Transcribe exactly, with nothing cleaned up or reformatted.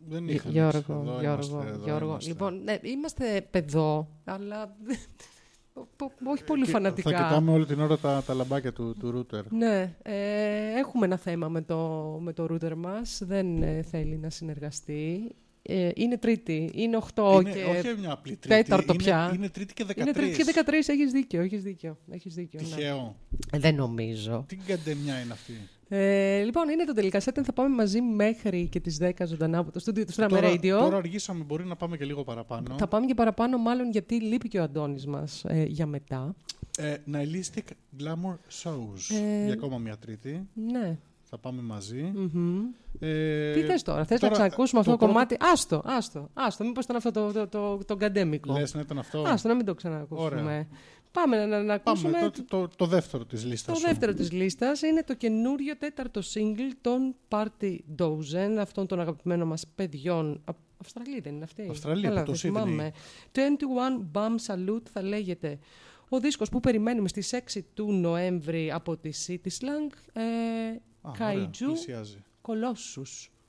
Δεν είχα Γιώργο, εδώ, Γιώργο, εδώ, Γιώργο. είμαστε. Λοιπόν, ναι, είμαστε παιδό, αλλά όχι πολύ Και φανατικά. Θα κοιτάμε όλη την ώρα τα, τα λαμπάκια του, του router. Ναι, ε, έχουμε ένα θέμα με το, με το router μας. Δεν ε, θέλει να συνεργαστεί. Ε, είναι τρίτη, είναι οκτώ Είναι, και όχι μια απλή τρίτη, τέταρτο είναι, πια. Είναι τρίτη και δεκατρείς. Είναι τρίτη και δεκατρείς, έχεις δίκιο, έχεις δίκιο. Έχεις δίκιο, ναι. Τυχαίο. Ε, δεν νομίζω. Τι καντεμιά είναι αυτή. Ε, λοιπόν, είναι το τελικά σέτεν. Θα πάμε μαζί μέχρι και τις δέκα ζωντανά από το στούντιο του Stram Τώρα, Radio. τώρα αργήσαμε, μπορεί να πάμε και λίγο παραπάνω. Θα πάμε και παραπάνω, μάλλον γιατί λείπει και ο Αντώνης μας ε, για μετά. Ε, Nihilistic Glamour Shows. Ε, για ακόμα μια τρίτη. Ναι. Θα πάμε μαζί. Mm-hmm. Ε, Τι θες τώρα, θες τώρα, να ξανακούσουμε αυτό το, το κομμάτι. Άστο, άστο, άστο. Μήπως ήταν αυτό το, το, το, το γκαντέμικο. Λες να ήταν αυτό. Άστο, να μην το ξανακούσουμε. Ωραία. Πάμε να, να ακούσουμε. Πάμε το, το, το δεύτερο της λίστας. Το σου. δεύτερο της λίστας είναι το καινούριο τέταρτο single των Party Dozen, αυτών των αγαπημένων μας παιδιών. Α, Αυστραλία δεν είναι αυτή. Αυστραλία, Καλά, από το δεν θυμάμαι. είκοσι ένα Bum Salute θα λέγεται. Ο δίσκος που περιμένουμε στις έξι του Νοέμβρη από τη City Slang. Ε, Α, ωραία, Kaiju πλησιάζει. Colossus.